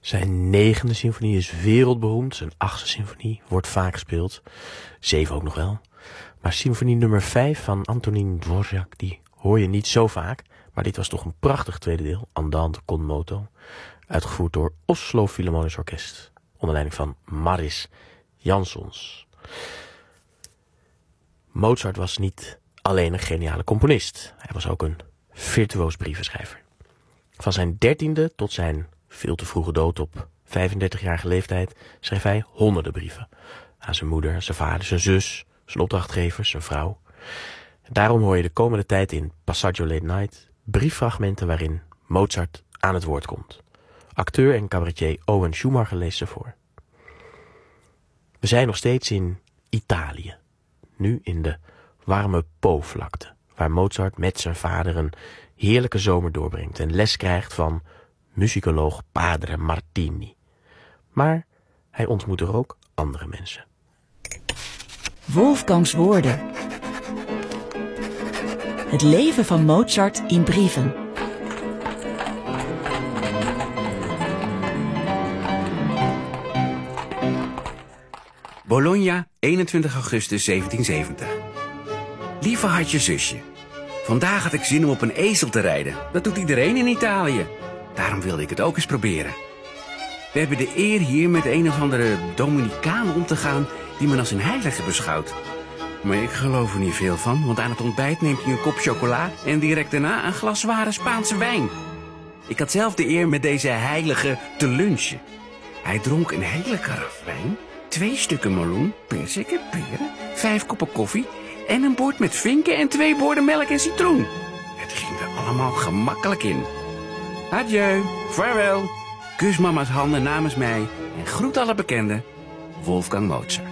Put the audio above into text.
Zijn 9e symfonie is wereldberoemd. Zijn 8e symfonie wordt vaak gespeeld. 7 ook nog wel. Maar symfonie nummer 5 van Antonín Dvořák, die hoor je niet zo vaak. Maar dit was toch een prachtig tweede deel. Andante con moto. Uitgevoerd door Oslo Philharmonisch Orkest. Onder leiding van Maris Jansons. Mozart was niet alleen een geniale componist. Hij was ook een virtuoos brievenschrijver. Van zijn 13e tot zijn veel te vroege dood op 35-jarige leeftijd schreef hij honderden brieven. Aan zijn moeder, zijn vader, zijn zus, zijn opdrachtgevers, zijn vrouw. En daarom hoor je de komende tijd in Passaggio Late Night brieffragmenten waarin Mozart aan het woord komt. Acteur en cabaretier Owen Schumacher leest ze voor. We zijn nog steeds in Italië. Nu in de warme Po-vlakte, waar Mozart met zijn vader een heerlijke zomer doorbrengt en les krijgt van muzikoloog Padre Martini. Maar hij ontmoet er ook andere mensen. Wolfgangs woorden. Het leven van Mozart in brieven. Bologna, 21 augustus 1770. Lieve hartje zusje. Vandaag had ik zin om op een ezel te rijden. Dat doet iedereen in Italië. Daarom wilde ik het ook eens proberen. We hebben de eer hier met een of andere Dominicaan om te gaan die men als een heilige beschouwt. Maar ik geloof er niet veel van, want aan het ontbijt neemt hij een kop chocola en direct daarna een glas zware Spaanse wijn. Ik had zelf de eer met deze heilige te lunchen. Hij dronk een hele karaf wijn, 2 stukken meloen, perziken, peren, 5 koppen koffie en een bord met vinken en 2 borden melk en citroen. Het ging er allemaal gemakkelijk in. Adieu, vaarwel. Kus mama's handen namens mij en groet alle bekenden. Wolfgang Mozart.